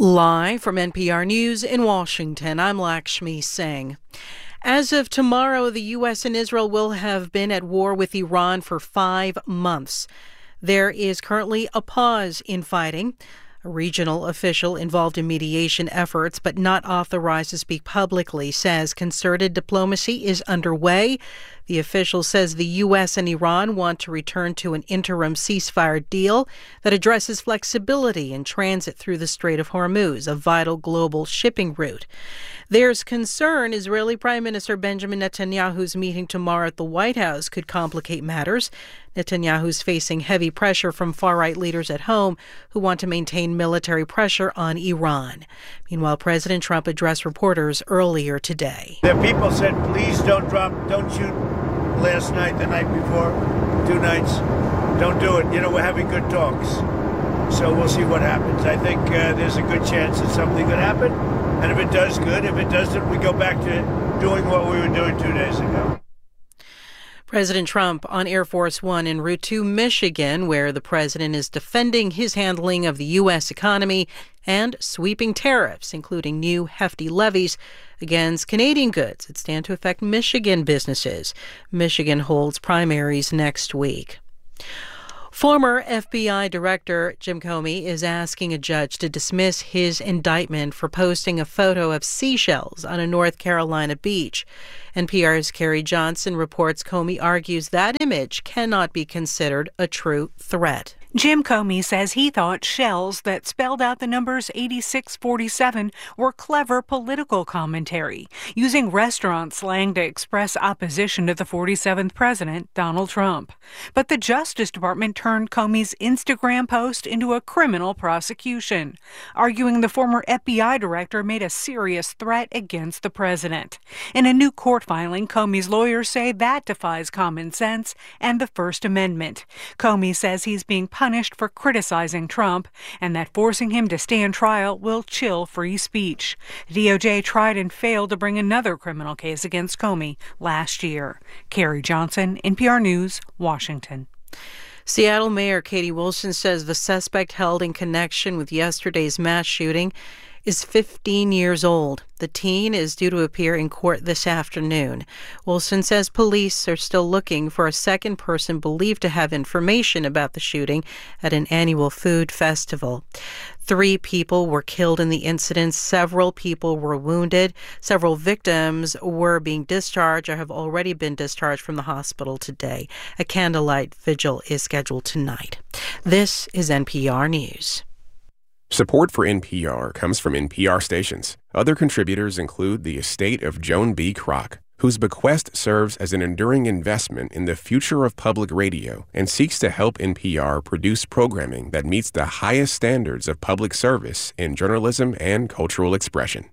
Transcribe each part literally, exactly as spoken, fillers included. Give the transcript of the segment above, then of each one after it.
Live from N P R News in Washington, I'm Lakshmi Singh. As of tomorrow, the U S and Israel will have been at war with Iran for five months. There is currently a pause in fighting. A regional official involved in mediation efforts but not authorized to speak publicly says concerted diplomacy is underway. The official says the U S and Iran want to return to an interim ceasefire deal that addresses flexibility in transit through the Strait of Hormuz, a vital global shipping route. There's concern Israeli Prime Minister Benjamin Netanyahu's meeting tomorrow at the White House could complicate matters. Netanyahu's facing heavy pressure from far-right leaders at home who want to maintain military pressure on Iran. Meanwhile, President Trump addressed reporters earlier today. The people said, please don't drop, don't shoot last night, the night before, two nights. Don't do it. You know, we're having good talks. So we'll see what happens. I think uh, there's a good chance that something could happen. And if it does, good. If it doesn't, we go back to doing what we were doing two days ago. President Trump on Air Force One en route to Michigan, where the president is defending his handling of the U S economy and sweeping tariffs, including new hefty levies against Canadian goods that stand to affect Michigan businesses. Michigan holds primaries next week. Former F B I Director Jim Comey is asking a judge to dismiss his indictment for posting a photo of seashells on a North Carolina beach. N P R's Carrie Johnson reports Comey argues that image cannot be considered a true threat. Jim Comey says he thought shells that spelled out the numbers eighty-six forty-seven were clever political commentary, using restaurant slang to express opposition to the forty-seventh president, Donald Trump. But the Justice Department turned Comey's Instagram post into a criminal prosecution, arguing the former F B I director made a serious threat against the president. In a new court filing, Comey's lawyers say that defies common sense and the First Amendment. Comey says he's being punished punished for criticizing Trump, and that forcing him to stand trial will chill free speech. D O J tried and failed to bring another criminal case against Comey last year. Carrie Johnson, N P R News, Washington. Seattle Mayor Katie Wilson says the suspect held in connection with yesterday's mass shooting is fifteen years old. The teen is due to appear in court this afternoon. Wilson says police are still looking for a second person believed to have information about the shooting at an annual food festival. Three people were killed in the incident. Several people were wounded. Several victims were being discharged or have already been discharged from the hospital today. A candlelight vigil is scheduled tonight. This is N P R News. Support for N P R comes from N P R stations. Other contributors include the estate of Joan B. Kroc, whose bequest serves as an enduring investment in the future of public radio and seeks to help N P R produce programming that meets the highest standards of public service in journalism and cultural expression.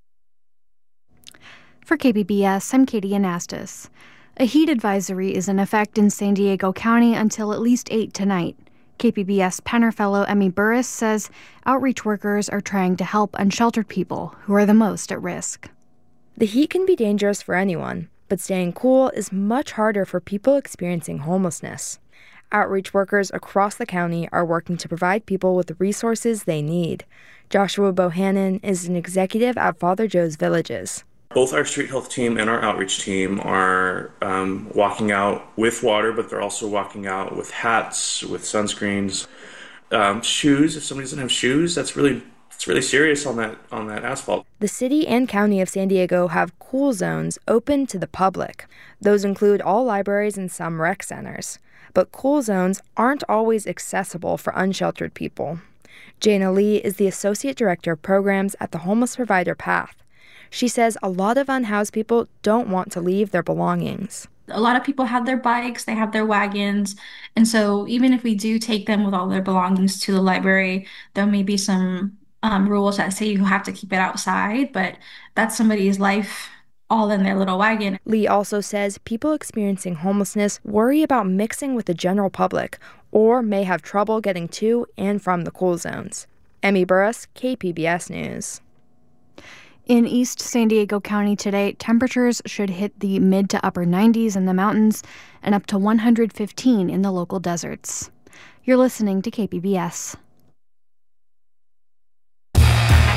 For K P B S, I'm Katie Anastas. A heat advisory is in effect in San Diego County until at least eight tonight. K P B S Penner Fellow Emmy Burris says outreach workers are trying to help unsheltered people who are the most at risk. The heat can be dangerous for anyone, but staying cool is much harder for people experiencing homelessness. Outreach workers across the county are working to provide people with the resources they need. Joshua Bohannon is an executive at Father Joe's Villages. Both our street health team and our outreach team are um, walking out with water, but they're also walking out with hats, with sunscreens, um, shoes. If somebody doesn't have shoes, that's really it's really serious on that on that asphalt. The city and county of San Diego have cool zones open to the public. Those include all libraries and some rec centers. But cool zones aren't always accessible for unsheltered people. Jana Lee is the associate director of programs at the Homeless Provider Path. She says a lot of unhoused people don't want to leave their belongings. A lot of people have their bikes, they have their wagons, and so even if we do take them with all their belongings to the library, there may be some um, rules that say you have to keep it outside, but that's somebody's life all in their little wagon. Lee also says people experiencing homelessness worry about mixing with the general public or may have trouble getting to and from the cool zones. Emmy Burris, K P B S News. In East San Diego County today, temperatures should hit the mid to upper nineties in the mountains and up to one hundred fifteen in the local deserts. You're listening to K P B S.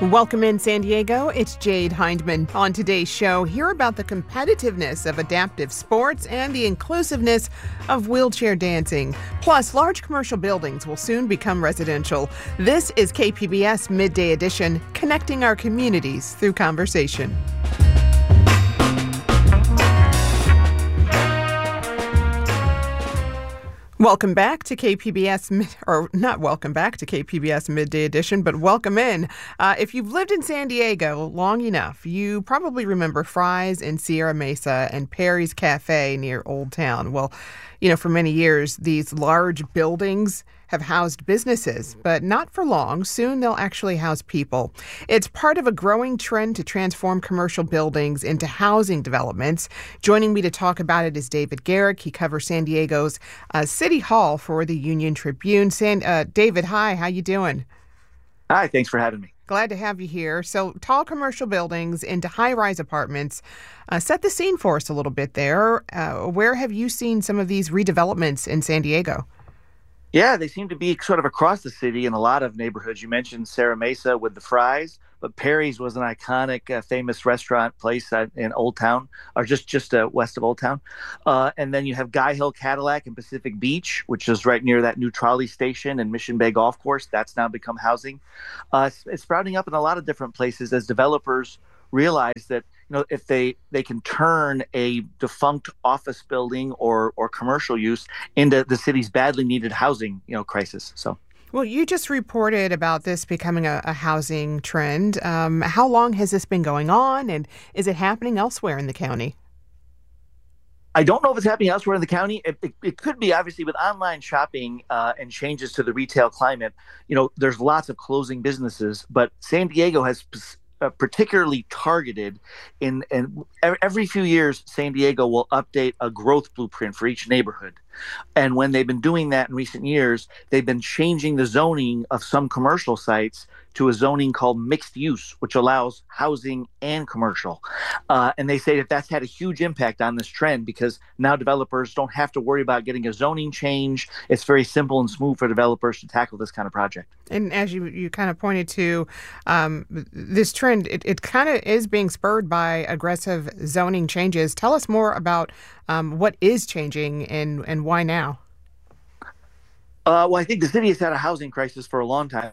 Welcome in, San Diego. It's Jade Hindman. On today's show, hear about the competitiveness of adaptive sports and the inclusiveness of wheelchair dancing. Plus, large commercial buildings will soon become residential. This is K P B S Midday Edition, connecting our communities through conversation. Welcome back to K P B S, or not welcome back to K P B S Midday Edition, but welcome in. Uh, if you've lived in San Diego long enough, you probably remember Fry's in Sierra Mesa and Perry's Cafe near Old Town. Well, you know, for many years, these large buildings have housed businesses, but not for long. Soon they'll actually house people. It's part of a growing trend to transform commercial buildings into housing developments. Joining me to talk about it is David Garrick. He covers San Diego's uh, City Hall for the Union Tribune. San, uh, David, hi, how you doing? Hi, thanks for having me. Glad to have you here. So tall commercial buildings into high-rise apartments. Uh, set the scene for us a little bit there. Uh, where have you seen some of these redevelopments in San Diego? Yeah, they seem to be sort of across the city in a lot of neighborhoods. You mentioned Sierra Mesa with the Fry's, but Perry's was an iconic, uh, famous restaurant place uh, in Old Town, or just just uh, west of Old Town. Uh, and then you have Guy Hill Cadillac in Pacific Beach, which is right near that new trolley station and Mission Bay Golf Course. That's now become housing. Uh, it's, it's sprouting up in a lot of different places as developers realize that, you know, if they, they can turn a defunct office building or or commercial use into the city's badly needed housing, you know, crisis. So, well, you just reported about this becoming a, a housing trend. Um, how long has this been going on, and is it happening elsewhere in the county? I don't know if it's happening elsewhere in the county. It, it, it could be, obviously, with online shopping uh, and changes to the retail climate. You know, there's lots of closing businesses, but San Diego has Uh, particularly targeted in, and every few years, San Diego will update a growth blueprint for each neighborhood. And when they've been doing that in recent years, they've been changing the zoning of some commercial sites to a zoning called mixed use, which allows housing and commercial. Uh, and they say that that's had a huge impact on this trend because now developers don't have to worry about getting a zoning change. It's very simple and smooth for developers to tackle this kind of project. And as you, you kind of pointed to, um, this trend, it, it kind of is being spurred by aggressive zoning changes. Tell us more about um, what is changing and, and why now? Uh, well, I think the city has had a housing crisis for a long time.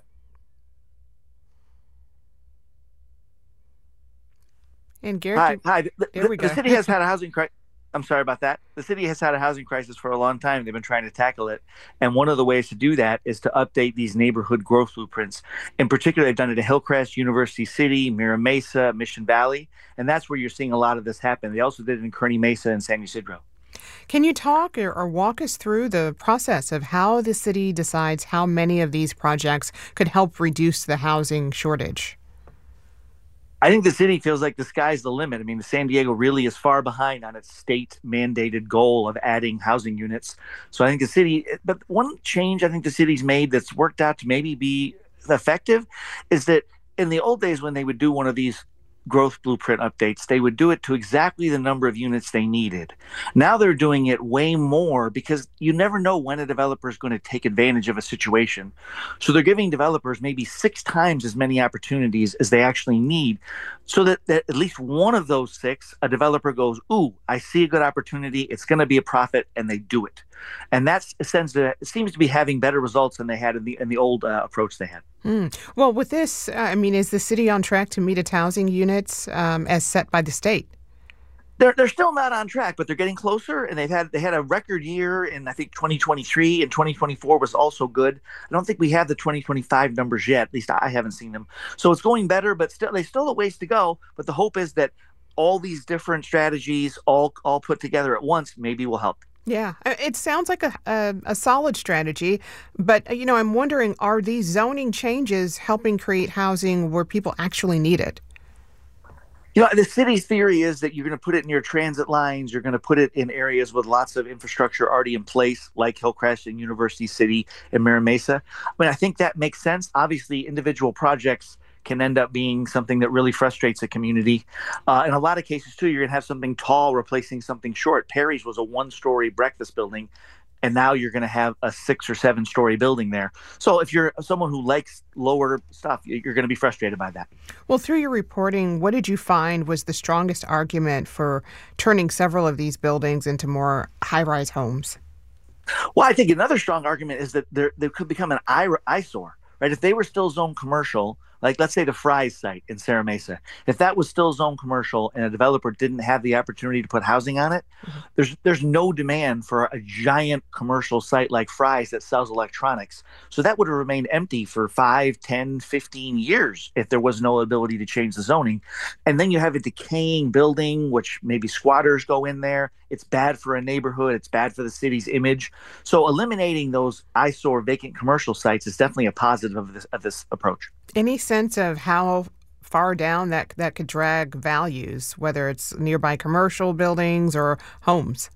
And Garrett, hi, hi. The, there we the, go. the city has had a housing crisis. I'm sorry about that. The city has had a housing crisis for a long time. They've been trying to tackle it. And one of the ways to do that is to update these neighborhood growth blueprints. In particular, they've done it at Hillcrest, University City, Mira Mesa, Mission Valley. And that's where you're seeing a lot of this happen. They also did it in Kearny Mesa and San Ysidro. Can you talk or, or walk us through the process of how the city decides how many of these projects could help reduce the housing shortage? I think the city feels like the sky's the limit. I mean, San Diego really is far behind on its state-mandated goal of adding housing units. So I think the city, but one change I think the city's made that's worked out to maybe be effective is that in the old days when they would do one of these growth blueprint updates, they would do it to exactly the number of units they needed. Now they're doing it way more because you never know when a developer is going to take advantage of a situation. So they're giving developers maybe six times as many opportunities as they actually need, so that, that at least one of those six, a developer goes, ooh, I see a good opportunity, it's going to be a profit, and they do it. And that seems to, seems to be having better results than they had in the in the old uh, approach they had. Mm. Well, with this, uh, I mean, is the city on track to meet its housing units um, as set by the state? They're they're still not on track, but they're getting closer. And they've had they had a record year in I think twenty twenty-three, and twenty twenty-four was also good. I don't think we have the twenty twenty-five numbers yet. At least I haven't seen them. So it's going better, but still they still have ways to go. But the hope is that all these different strategies, all all put together at once, maybe will help. Yeah, it sounds like a, a a solid strategy, but you know, I'm wondering, are these zoning changes helping create housing where people actually need it? You know, the city's theory is that you're going to put it near transit lines. You're going to put it in areas with lots of infrastructure already in place, like Hillcrest and University City and Mira Mesa. I mean, I think that makes sense. Obviously, individual projects can end up being something that really frustrates a community. Uh, in a lot of cases, too, you're going to have something tall replacing something short. Perry's was a one-story breakfast building. and now you're going to have a six or seven story building there. So if you're someone who likes lower stuff, you're going to be frustrated by that. Well, through your reporting, what did you find was the strongest argument for turning several of these buildings into more high-rise homes? Well, I think another strong argument is that there, there could become an eyesore, right? If they were still zoned commercial, like let's say the Fry's site in Serra Mesa, if that was still zoned commercial and a developer didn't have the opportunity to put housing on it, mm-hmm. there's there's no demand for a giant commercial site like Fry's that sells electronics. So that would have remained empty for five, ten, fifteen years if there was no ability to change the zoning. And then you have a decaying building, which maybe squatters go in there. It's bad for a neighborhood. It's bad for the city's image. So eliminating those eyesore vacant commercial sites is definitely a positive of this of this approach. Any sense of how far down that that could drag values, whether it's nearby commercial buildings or homes?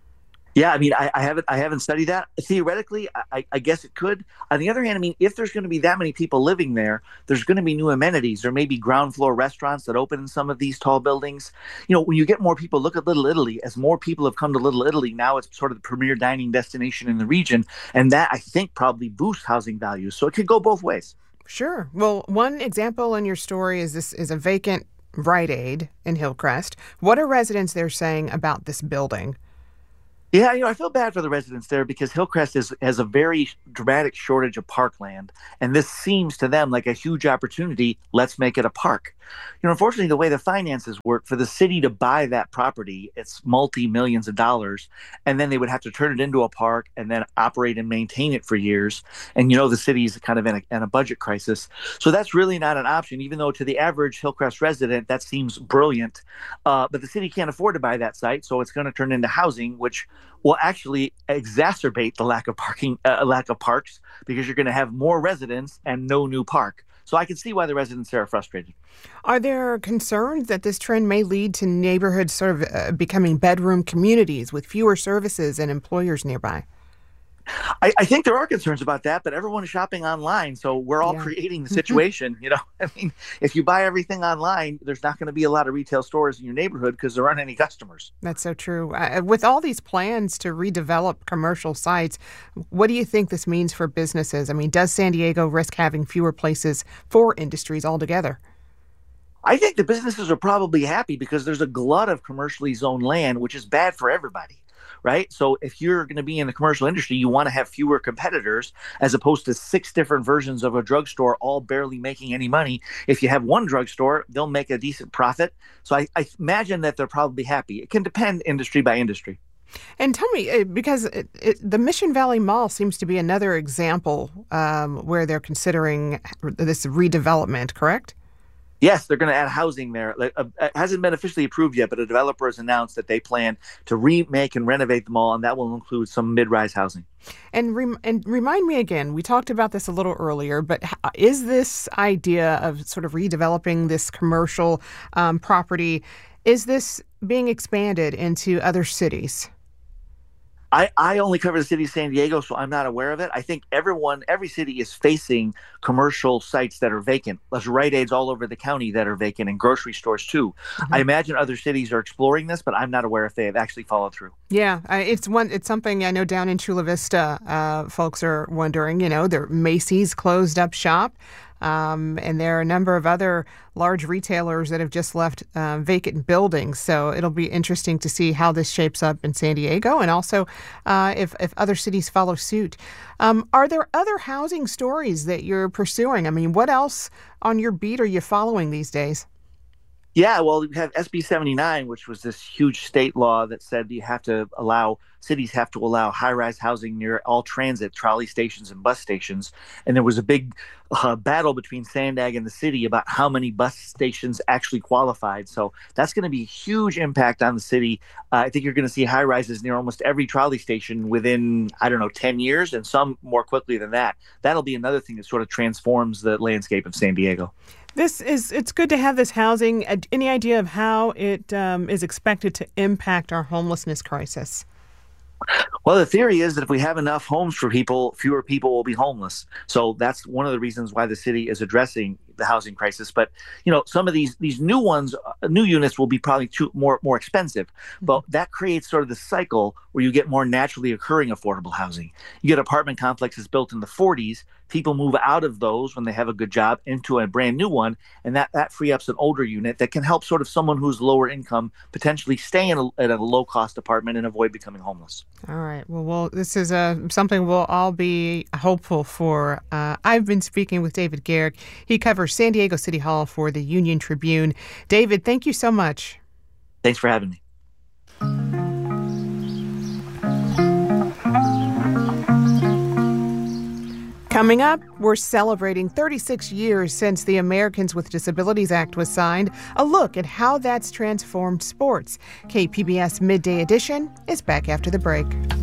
Yeah, I mean, I, I haven't I haven't studied that. Theoretically, I, I guess it could. On the other hand, I mean, if there's going to be that many people living there, there's going to be new amenities. There may be ground floor restaurants that open in some of these tall buildings. You know, when you get more people, look at Little Italy. As more people have come to Little Italy, now it's sort of the premier dining destination in the region. And that, I think, probably boosts housing values. So it could go both ways. Sure. Well, one example in your story is this is a vacant Rite Aid in Hillcrest. What are residents there saying about this building? Yeah, you know, I feel bad for the residents there because Hillcrest is, has a very dramatic shortage of parkland, and this seems to them like a huge opportunity. Let's make it a park. You know, unfortunately, the way the finances work, for the city to buy that property, it's multi-millions of dollars, and then they would have to turn it into a park and then operate and maintain it for years. And, you know, the city's kind of in a, in a budget crisis. So that's really not an option, even though to the average Hillcrest resident, that seems brilliant. Uh, but the city can't afford to buy that site, so it's going to turn into housing, which will actually exacerbate the lack of parking, uh, lack of parks, because you're going to have more residents and no new park. So I can see why the residents there are frustrated. Are there concerns that this trend may lead to neighborhoods sort of uh, becoming bedroom communities with fewer services and employers nearby? I, I think there are concerns about that, but everyone is shopping online, so we're all yeah. creating the situation. You know, I mean, if you buy everything online, there's not going to be a lot of retail stores in your neighborhood because there aren't any customers. That's so true. Uh, with all these plans to redevelop commercial sites, what do you think this means for businesses? I mean, does San Diego risk having fewer places for industries altogether? I think the businesses are probably happy because there's a glut of commercially zoned land, which is bad for everybody. Right. So if you're going to be in the commercial industry, you want to have fewer competitors as opposed to six different versions of a drugstore all barely making any money. If you have one drugstore, they'll make a decent profit. So I, I imagine that they're probably happy. It can depend industry by industry. And tell me, because it, it, the Mission Valley Mall seems to be another example um, where they're considering this redevelopment, correct? Yes, they're going to add housing there. It hasn't been officially approved yet, but a developer has announced that they plan to remake and renovate the mall, and that will include some mid-rise housing. And, rem- and remind me again, we talked about this a little earlier, but is this idea of sort of redeveloping this commercial um, property, is this being expanded into other cities? I, I only cover the city of San Diego, so I'm not aware of it. I think everyone, every city is facing commercial sites that are vacant. There's Rite Aids all over the county that are vacant, and grocery stores too. Mm-hmm. I imagine other cities are exploring this, but I'm not aware if they have actually followed through. Yeah, it's one. It's something I know down in Chula Vista, uh, folks are wondering. You know, their Macy's closed up shop. Um, and there are a number of other large retailers that have just left uh, vacant buildings. So it'll be interesting to see how this shapes up in San Diego, and also uh, if, if other cities follow suit. Um, are there other housing stories that you're pursuing? I mean, what else on your beat are you following these days? Yeah, well, we have S B seventy-nine, which was this huge state law that said you have to allow, cities have to allow high-rise housing near all transit, trolley stations and bus stations. And there was a big uh, battle between Sandag and the city about how many bus stations actually qualified. So that's going to be a huge impact on the city. Uh, I think you're going to see high-rises near almost every trolley station within, I don't know, ten years, and some more quickly than that. That'll be another thing that sort of transforms the landscape of San Diego. This is, it's good to have this housing. Any idea of how it um, is expected to impact our homelessness crisis? Well, the theory is that if we have enough homes for people, fewer people will be homeless. So that's one of the reasons why the city is addressing the housing crisis. But, you know, some of these these new ones, uh, new units will be probably too, more more expensive. Mm-hmm. But that creates sort of the cycle where you get more naturally occurring affordable housing. You get apartment complexes built in the forties. People move out of those when they have a good job into a brand new one, and that, that free ups an older unit that can help sort of someone who's lower income potentially stay in a, at a low-cost apartment and avoid becoming homeless. All right. Well, well this is uh, something we'll all be hopeful for. Uh, I've been speaking with David Garrick. He covers San Diego City Hall for the Union Tribune. David, thank you so much. Thanks for having me. Coming up, we're celebrating thirty-six years since the Americans with Disabilities Act was signed. A look at how that's transformed sports. K P B S Midday Edition is back after the break.